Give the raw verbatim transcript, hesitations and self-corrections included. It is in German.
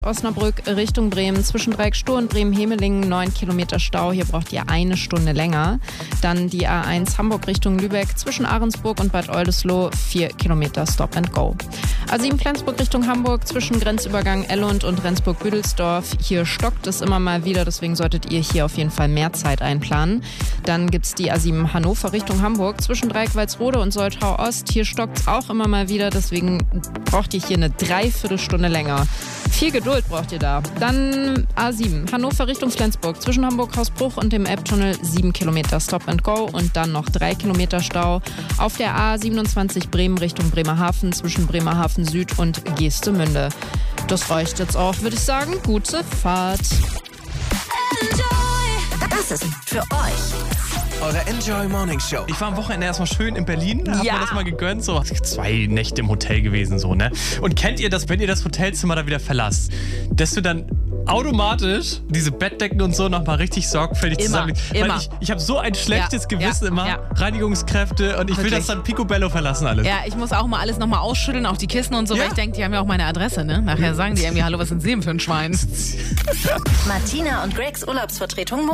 Osnabrück Richtung Bremen, zwischen Dreieckstoh und Bremen-Hemelingen neun Kilometer Stau. Hier braucht ihr eine Stunde länger. Dann die A eins Hamburg Richtung Lübeck, zwischen Ahrensburg und Bad Oldesloe vier Kilometer Stop and Go. A sieben Flensburg Richtung Hamburg, zwischen Grenzübergang Ellund und Rendsburg-Büdelsdorf. Hier stockt es immer mal wieder, deswegen solltet ihr hier auf jeden Fall mehr Zeit einplanen. Dann gibt es die A sieben Hannover Richtung Hamburg, zwischen Dreieck-Walsrode und Soltau Ost. Hier stockt es auch immer mal wieder, deswegen braucht ihr hier eine Dreiviertelstunde länger. Viel Geduld braucht ihr da. Dann A sieben, Hannover Richtung Flensburg, zwischen Hamburg-Hausbruch und dem Elbtunnel sieben Kilometer Stop and Go und dann noch drei Kilometer Stau. Auf der A siebenundzwanzig Bremen Richtung Bremerhaven, zwischen Bremerhaven Süd und Geestemünde. Das reicht jetzt auch, würde ich sagen. Gute Fahrt. Das ist für euch eure Enjoy Morning Show. Ich war am Wochenende erstmal schön in Berlin, hab Ja. mir das mal gegönnt, so zwei Nächte im Hotel gewesen, so, ne? Und kennt ihr das, wenn ihr das Hotelzimmer da wieder verlasst, dass du dann automatisch diese Bettdecken und so nochmal richtig sorgfältig Immer, zusammenlegst? Weil immer. ich, ich habe so ein schlechtes Ja, Gewissen ja, immer, ja. Reinigungskräfte und ich will Wirklich. das dann picobello verlassen alles. Ja, ich muss auch mal alles nochmal ausschütteln, auch die Kissen und so, Ja. weil ich denke, die haben ja auch meine Adresse, ne? Nachher sagen die irgendwie, hallo, was sind Sie denn für ein Schwein? Martina und Gregs Urlaubsvertretung